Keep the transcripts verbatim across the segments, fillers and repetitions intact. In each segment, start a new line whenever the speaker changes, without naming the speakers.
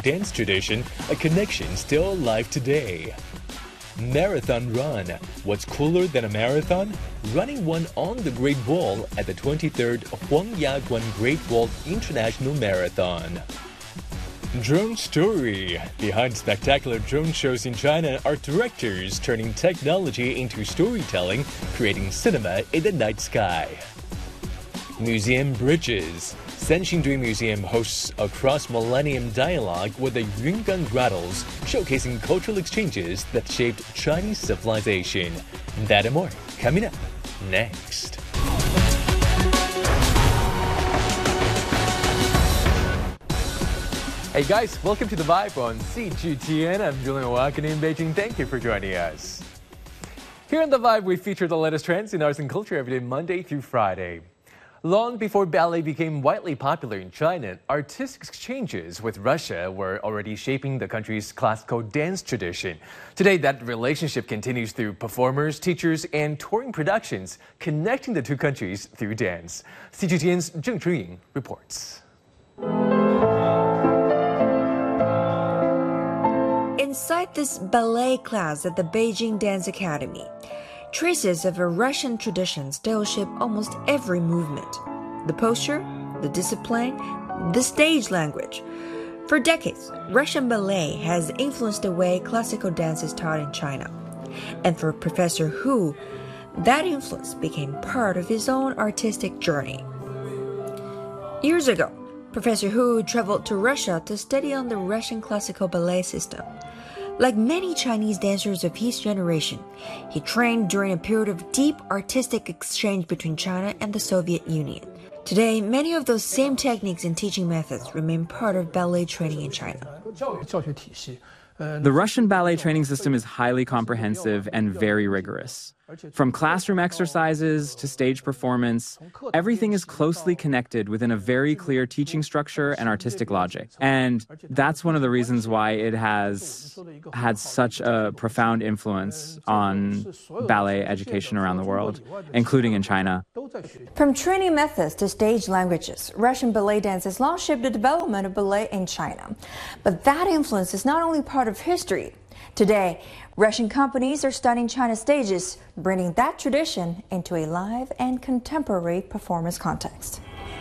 dance tradition, a connection still alive today. Marathon Run. What's cooler than a marathon? Running one on the Great Wall at the twenty-third Huangyaguan Great Wall International Marathon. Drone Story. Behind spectacular drone shows in China are directors turning technology into storytelling, creating cinema in the night sky. Museum Bridges. Sanxingdui Museum hosts a cross-millennium dialogue with the Yungan Rattles, showcasing cultural exchanges that shaped Chinese civilization. That and more coming up next. Hey guys, welcome to The Vibe on C G T N. I'm Julian Wakan in Beijing. Thank you for joining us. Here on The Vibe, we feature the latest trends in arts and culture every day, Monday through Friday. Long before ballet became widely popular in China, artistic exchanges with Russia were already shaping the country's classical dance tradition. Today, that relationship continues through performers, teachers, and touring productions, connecting the two countries through dance. C G T N's Zheng Zhiying reports.
Inside this ballet class at the Beijing Dance Academy, traces of a Russian tradition still shape almost every movement. The posture, the discipline, the stage language. For decades, Russian ballet has influenced the way classical dance is taught in China. And for Professor Hu, that influence became part of his own artistic journey. Years ago, Professor Hu traveled to Russia to study on the Russian classical ballet system. Like many Chinese dancers of his generation, he trained during a period of deep artistic exchange between China and the Soviet Union. Today, many of those same techniques and teaching methods remain part of ballet training in China.
The Russian ballet training system is highly comprehensive and very rigorous. From classroom exercises to stage performance, everything is closely connected within a very clear teaching structure and artistic logic. And that's one of the reasons why it has had such a profound influence on ballet education around the world, including in China.
From training methods to stage languages, Russian ballet dance has long shaped the development of ballet in China. But that influence is not only part of history. Today, Russian companies are studying China's stages, bringing that tradition into a live and contemporary performance context.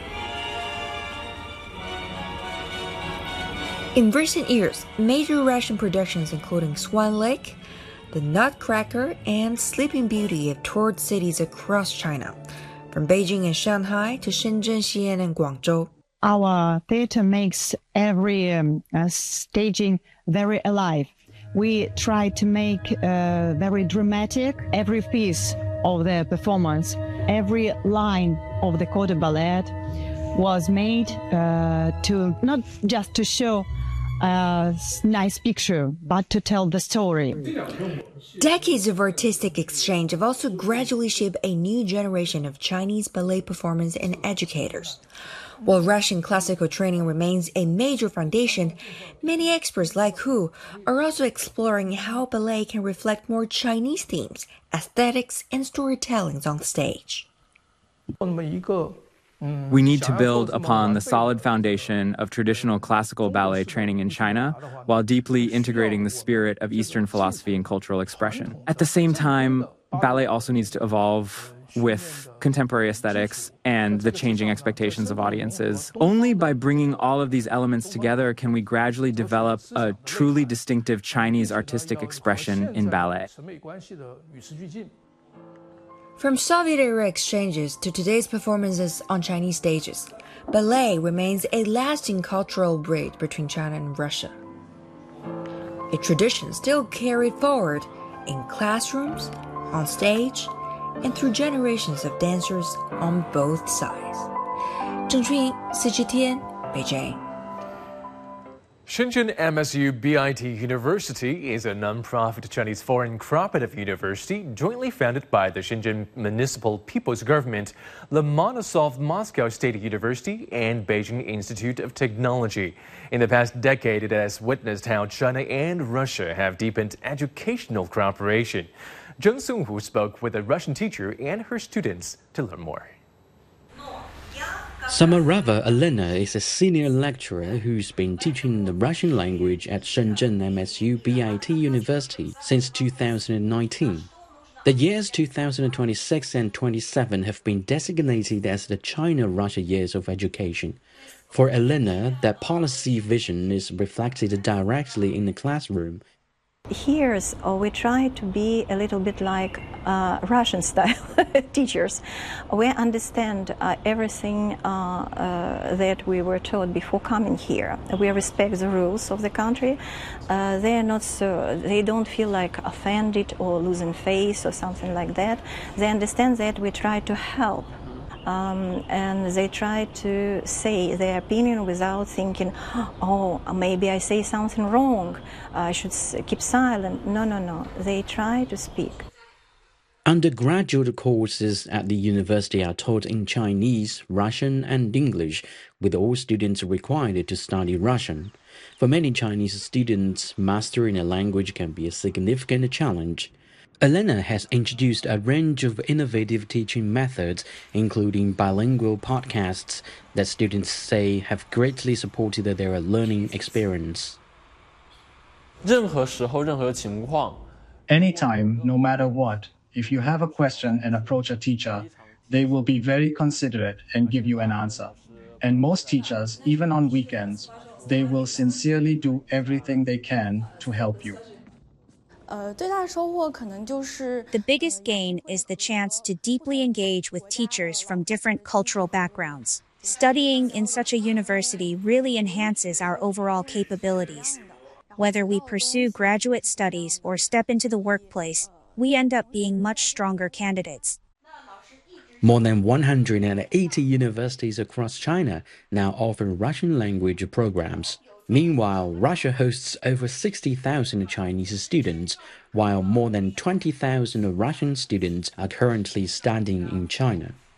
In recent years, major Russian productions including Swan Lake, The Nutcracker, and Sleeping Beauty have toured cities across China, from Beijing and Shanghai to Shenzhen, Xi'an, and Guangzhou.
Our theater makes every um, uh, staging very alive. We try to make uh, very dramatic every piece of the performance. Every line of the corps de ballet was made uh, to not just to show a nice picture, but to tell the story.
Decades of artistic exchange have also gradually shaped a new generation of Chinese ballet performers and educators. While Russian classical training remains a major foundation, many experts like Hu are also exploring how ballet can reflect more Chinese themes, aesthetics, and storytelling on stage.
We need to build upon the solid foundation of traditional classical ballet training in China while deeply integrating the spirit of Eastern philosophy and cultural expression. At the same time, ballet also needs to evolve with contemporary aesthetics and the changing expectations of audiences. Only by bringing all of these elements together can we gradually develop a truly distinctive Chinese artistic expression in ballet.
From Soviet-era exchanges to today's performances on Chinese stages, ballet remains a lasting cultural bridge between China and Russia. A tradition still carried forward in classrooms, on stage, and through generations of dancers on both sides. Zheng Zhiying, C G T N, Beijing.
Shenzhen M S U B I T University is a non-profit Chinese foreign cooperative university jointly founded by the Shenzhen Municipal People's Government, Lomonosov Moscow State University, and Beijing Institute of Technology. In the past decade, it has witnessed how China and Russia have deepened educational cooperation. Zheng Songhu spoke with a Russian teacher and her students to learn more.
Samarava Elena is a senior lecturer who's been teaching the Russian language at Shenzhen M S U B I T University since two thousand nineteen. The years two thousand twenty-six and twenty-seven have been designated as the China-Russia Years of Education. For Elena, that policy vision is reflected directly in the classroom.
Here, uh, we try to be a little bit like uh, Russian-style teachers. We understand uh, everything uh, uh, that we were taught before coming here. We respect the rules of the country. Uh, they are not so. They don't feel like offended or losing face or something like that. They understand that we try to help. Um, and they try to say their opinion without thinking, oh, maybe I say something wrong, I should keep silent. No, no, no. They try to speak.
Undergraduate courses at the university are taught in Chinese, Russian, and English, with all students required to study Russian. For many Chinese students, mastering a language can be a significant challenge. Elena has introduced a range of innovative teaching methods, including bilingual podcasts, that students say have greatly supported their learning experience.
任何时候，任何情况
Anytime, no matter what, if you have a question and approach a teacher, they will be very considerate and give you an answer. And most teachers, even on weekends, they will sincerely do everything they can to help you.
The biggest gain is the chance to deeply engage with teachers from different cultural backgrounds. Studying in such a university really enhances our overall capabilities. Whether we pursue graduate studies or step into the workplace, we end up being much stronger candidates.
More than one hundred eighty universities across China now offer Russian language programs. Meanwhile, Russia hosts over sixty thousand Chinese students, while more than twenty thousand Russian students are currently studying in China.